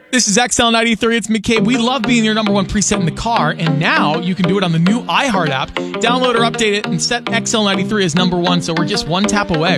This is XL93. It's McCabe. We love being your number one preset in the car, and now you can do it on the new iHeart app. Download or update it and set XL93 as number one, so we're just one tap away.